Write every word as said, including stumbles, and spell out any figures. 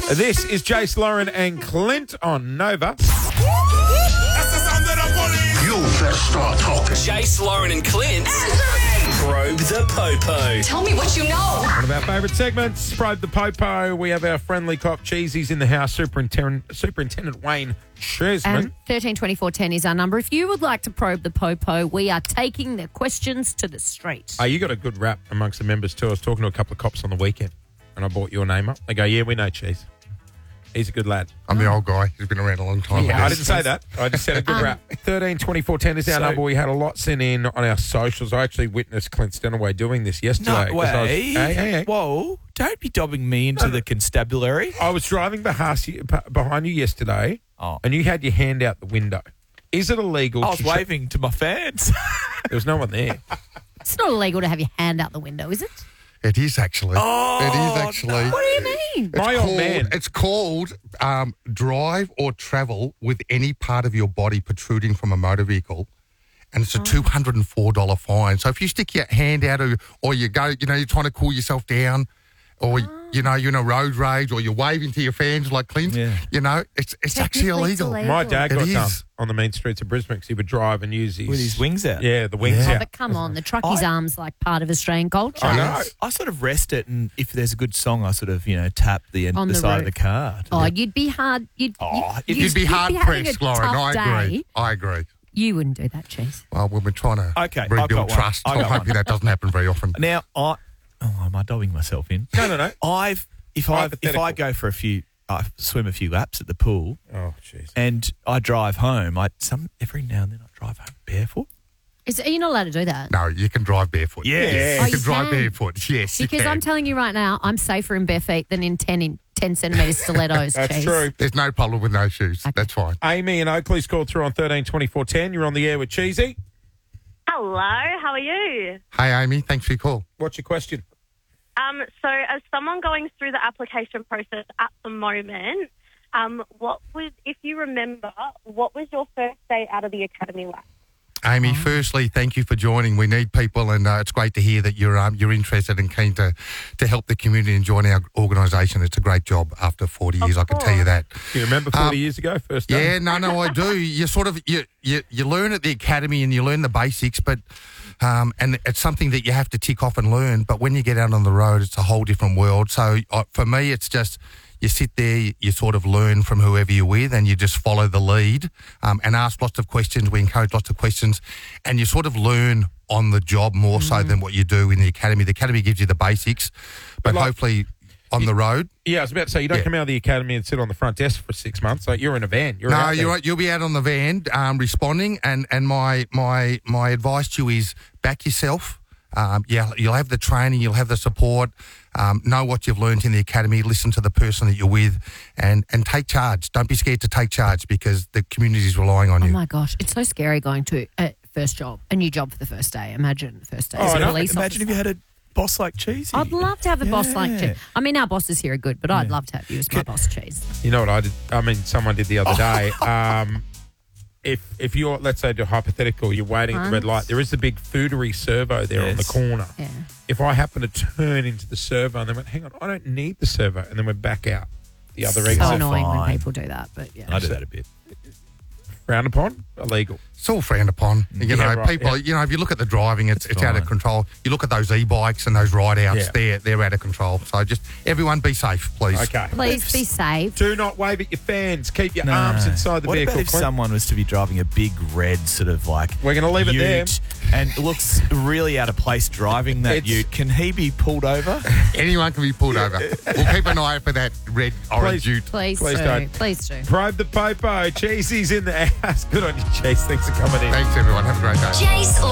This is Jace, Lauren and Clint on Nova. You better start talking. Jace, Lauren and Clint. Probe the Popo. Tell me what you know. One of our favourite segments, Probe the Popo. We have our friendly cop Cheesy's in the house, Superintendent, Superintendent Wayne Shersman. And thirteen twenty-four ten is our number. If you would like to probe the Popo, we are taking the questions to the street. Oh, you got a good rap amongst the members too. I was talking to a couple of cops on the weekend and I brought your name up. They go, yeah, we know Cheese. He's a good lad. I'm the old guy. He's been around a long time. Yeah, I didn't say that. I just said a good Um, rap. thirteen twenty-four ten is our So- number. We had a lot sent in on our socials. I actually witnessed Clint Stenaway doing this yesterday. No 'cause I was- way. hey, hey, hey. Whoa. Don't be dobbing me into the constabulary. I was driving behind you, behind you yesterday Oh. and you had your hand out the window. Is it illegal? I was to sh- waving to my fans. There was no one there. It's not illegal to have your hand out the window, is it? It is actually. Oh, it is actually. What do you mean? It's My old called, man. It's called um, drive or travel with any part of your body protruding from a motor vehicle. And it's a two hundred four dollars fine. So if you stick your hand out or, or you go, you know, you're trying to cool yourself down or, you know, you're in a road rage or you're waving to your fans like Clint, Yeah. you know, it's it's actually Technically, it's illegal. illegal. My dad It got is. done on the main streets of Brisbane because he would drive and use his... With his wings out. Yeah, the wings Yeah. out. But come on, the truckie's I- arm's like part of Australian culture. I know. I sort of rest it, and if there's a good song, I sort of, you know, tap the, end, On the, the side roof. of the car. Oh, you'd be hard. You'd, Oh, you'd, you'd You'd be hard having pressed, a Lauren. tough I agree. day. I agree. You wouldn't do that, Cheese. Well, we've been trying to Okay, I've got rebuild one. trust. I I'm got hoping one. that doesn't happen very often. Now, I... Oh, am I dobbing myself in? No, no, no. I've... If I if Hypothetical. I go for a few... I swim a few laps at the pool Oh, jeez. and I drive home, I some every now and then I drive home barefoot. Is, are you not allowed to do that? No, you can drive barefoot. Yes. Oh, you you can drive can? barefoot. Yes, you Because can. I'm telling you right now, I'm safer in bare feet than in ten in ten centimetre stilettos. That's Cheese. true. There's no problem with no shoes. Okay. That's fine. Amy in Oakley's called through on thirteen twenty-four ten. You're on the air with Cheesy. Hello, how are you? Hey, Amy, thanks for your call. What's your question? Um, so, as someone going through the application process at the moment, um, what was, if you remember, what was your first day out of the academy like? Amy, firstly, thank you for joining. We need people, and uh, it's great to hear that you're um, you're interested and keen to, to help the community and join our organisation. It's a great job after forty years, I can tell you that. Do you remember forty Um, years ago, first day? Yeah, no, no, I do. You sort of you, you you learn at the academy and you learn the basics, but um, and it's something that you have to tick off and learn. But when you get out on the road, it's a whole different world. So uh, for me, it's just you sit there, you sort of learn from whoever you're with, and you just follow the lead um, and ask lots of questions. We encourage lots of questions, and you sort of learn on the job more so than what you do in the academy. The academy gives you the basics, but like- hopefully on the road. Yeah, I was about to say, you don't Yeah. come out of the academy and sit on the front desk for six months. Like, you're in a van. You're No, out there. you're right. You'll be out on the van um, responding, and, and my my my advice to you is back yourself. Um, yeah, you'll have the training, you'll have the support. Um, know what you've learned in the academy. Listen to the person that you're with, and and take charge. Don't be scared to take charge because the community is relying on Oh you. my gosh, it's so scary going to a first job, a new job for the first day. Imagine the first day Oh, as I a know. police Imagine if you officer. had a boss like Cheesy. I'd love to have a boss like Yeah. Cheese. I mean, our bosses here are good, but I'd love to have you as my boss, Cheese. You know what I did? I mean, someone did the other Oh. day. Um, if if you're, let's say, to hypothetical, you're waiting at the red light. There is the big foodery servo there on the Yes. corner. Yeah. If I happen to turn into the servo and then went, hang on, I don't need the servo, and then went back out the other So exit, annoying when fine. people do that, but yeah. I do that a bit. frowned upon, illegal. It's all frowned upon. You Yeah, know, right, people. yeah. You know, if you look at the driving, it's It's it's out of fine. control. You look at those e-bikes and those ride-outs. Yeah. They're they're out of control. So just everyone be safe, please. Okay. Please be safe. Do not wave at your fans. Keep your No. arms inside the what vehicle. about if Clint? someone was to be driving a big red sort of like We're gonna leave it there. ute and looks really out of place driving that It's- ute? Can he be pulled over? Anyone can be pulled over. We'll keep an eye out for that red orange Please. ute. Please, Please do. don't. Please do. Probe the Popo. Cheesy's in the house. Good on you, Chase. Thanks for coming in. Thanks, everyone. Have a great day. Jace